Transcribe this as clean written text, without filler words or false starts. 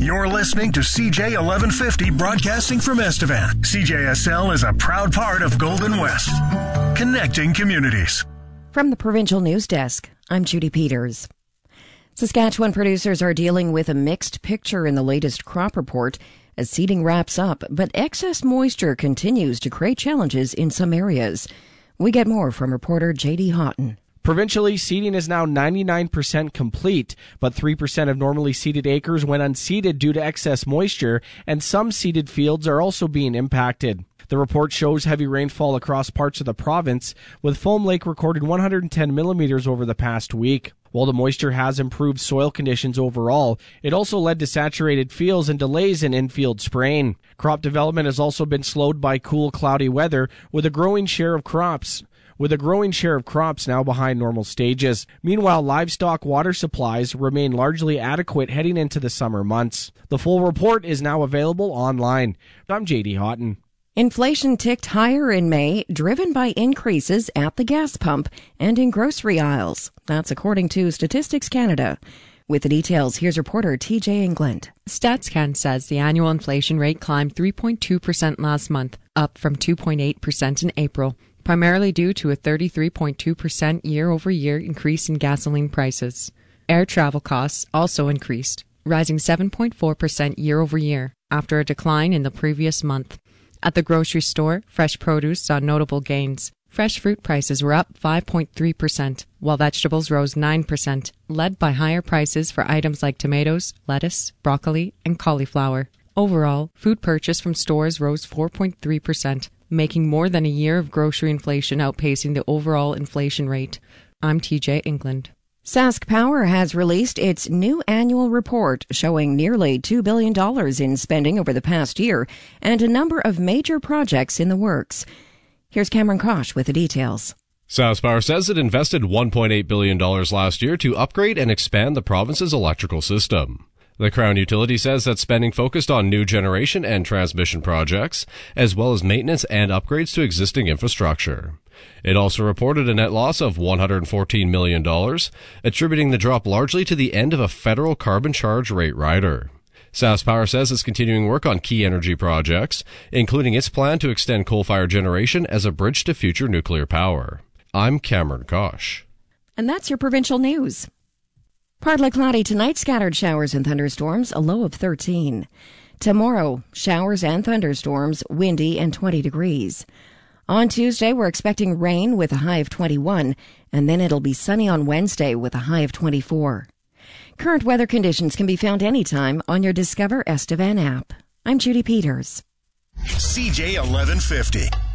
You're listening to CJ 1150 broadcasting from Estevan. CJSL is a proud part of Golden West, connecting communities. From the Provincial News Desk, I'm Judy Peters. Saskatchewan producers are dealing with a mixed picture in the latest crop report as seeding wraps up, but excess moisture continues to create challenges in some areas. We get more from reporter J.D. Houghton. Provincially, seeding is now 99% complete, but 3% of normally seeded acres went unseeded due to excess moisture, and some seeded fields are also being impacted. The report shows heavy rainfall across parts of the province, with Foam Lake recorded 110 millimeters over the past week. While the moisture has improved soil conditions overall, it also led to saturated fields and delays in infield spraying. Crop development has also been slowed by cool, cloudy weather, with a growing share of crops now behind normal stages. Meanwhile, livestock water supplies remain largely adequate heading into the summer months. The full report is now available online. I'm J.D. Houghton. Inflation ticked higher in May, driven by increases at the gas pump and in grocery aisles. That's according to Statistics Canada. With the details, here's reporter TJ England. StatsCan says the annual inflation rate climbed 3.2% last month, up from 2.8% in April, primarily due to a 33.2% year-over-year increase in gasoline prices. Air travel costs also increased, rising 7.4% year-over-year after a decline in the previous month. At the grocery store, fresh produce saw notable gains. Fresh fruit prices were up 5.3%, while vegetables rose 9%, led by higher prices for items like tomatoes, lettuce, broccoli, and cauliflower. Overall, food purchase from stores rose 4.3%, making more than a year of grocery inflation outpacing the overall inflation rate. I'm TJ England. Sask Power has released its new annual report showing nearly $2 billion in spending over the past year and a number of major projects in the works. Here's Cameron Kosh with the details. SaskPower says it invested $1.8 billion last year to upgrade and expand the province's electrical system. The Crown utility says that spending focused on new generation and transmission projects, as well as maintenance and upgrades to existing infrastructure. It also reported a net loss of $114 million, attributing the drop largely to the end of a federal carbon charge rate rider. SaskPower says it's continuing work on key energy projects, including its plan to extend coal-fired generation as a bridge to future nuclear power. I'm Cameron Kosh. And that's your provincial news. Partly cloudy tonight, scattered showers and thunderstorms, a low of 13. Tomorrow, showers and thunderstorms, windy and 20 degrees. On Tuesday, we're expecting rain with a high of 21, and then it'll be sunny on Wednesday with a high of 24. Current weather conditions can be found anytime on your Discover Estevan app. I'm Judy Peters. CJ 1150.